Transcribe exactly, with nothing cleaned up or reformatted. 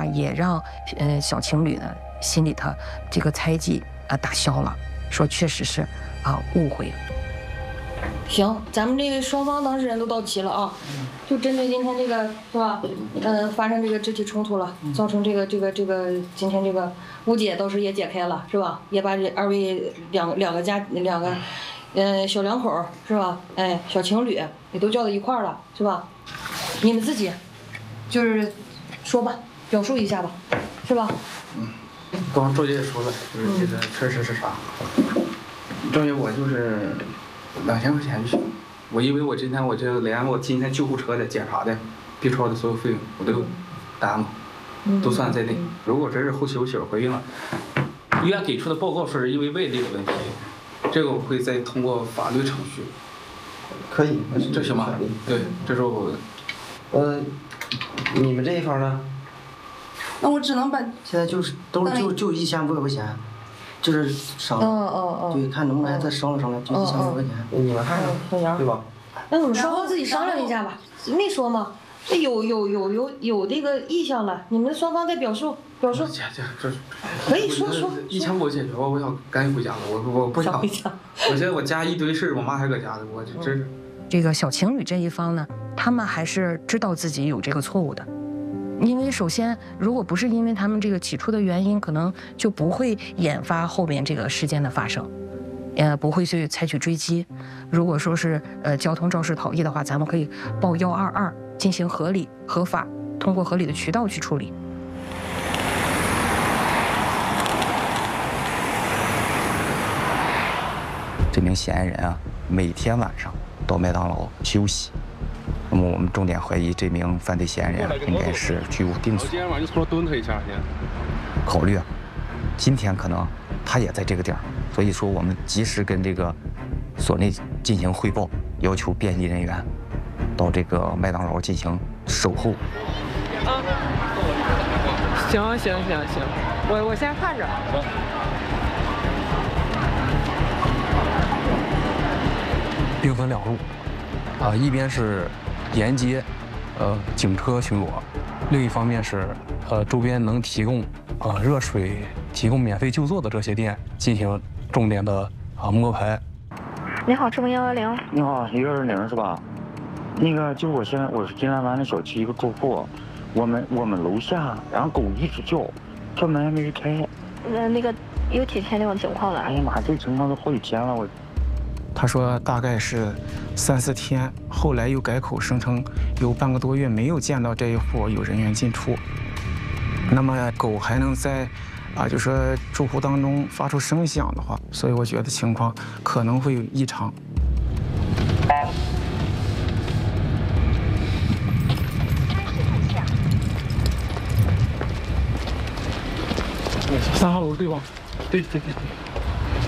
话，也让呃小情侣呢心里头这个猜忌啊打消了，说确实是啊误会。行，咱们这个双方当事人都到齐了啊，就针对今天这个是吧？呃，发生这个肢体冲突了，造成这个这个这个今天这个误解倒是也解开了是吧？也把这二位两两个家两个。呃，小两口是吧？哎，小情侣也都叫到一块儿了，是吧？你们自己就是说吧，表述一下吧，是吧？ 嗯，刚刚周姐也说了，就是这个确实是啥。周姐，我就是两千块钱就行。我因为我今天我这连我今天救护车的检查的 B 超的所有费用我都担了，都算在内。如果真是后期我媳妇怀孕了，医院给出的报告说是因为外力的问题。这个我会再通过法律程序， 可以， 这行吗？对，这是我。 呃，你们这一方呢？ 那我只能把。 现在就是都是就就一千五百块钱，就是商量。 哦哦哦。 对，看能不能再商量商量，就一千五百块钱。你们看看，对吧？ 那我们双方自己商量一下吧，没说吗？这有有有有有这个意向了，你们双方再表述表述。 姐姐，这可以说说。 一千我解决吧，我想赶紧回家了，我我不想。 回家。 我现在我家一堆事儿，我妈还搁家呢，我这真是。 这个小情侣这一方呢，他们还是知道自己有这个错误的，因为首先，如果不是因为他们这个起初的原因，可能就不会引发后边这个事件的发生。呃，不会去采取追击。如果说是呃交通肇事逃逸的话，咱们可以报幺二二进行合理、合法，通过合理的渠道去处理。 这名嫌疑人啊，每天晚上到麦当劳休息。那么我们重点怀疑这名犯罪嫌疑人应该是居无定所。 今天晚上就说蹲他一下去。 考虑啊，今天可能他也在这个地儿。所以说，我们及时跟这个所内进行汇报，要求便衣人员到这个麦当劳进行守候。 啊，行行行行，我我先看着。 兵分两路，啊，一边是沿街，呃，警车巡逻，另一方面是呃周边能提供啊热水、提供免费就坐的这些店进行重点的啊摸排。 你好，赤峰幺幺零。 你好，一二零是吧？那个就是我现在我是金兰湾的小区一个住户，我们我们楼下然后狗一直叫，叫门还没开。 呃，那个有几天这种情况了？ 哎呀妈，这情况都好几天了我。 他说大概是三四天，后来又改口声称有半个多月没有见到这一户有人员进出。那么狗还能在啊，就说住户当中发出声响的话，所以我觉得情况可能会有异常。 三号楼对吧？ 对对对对。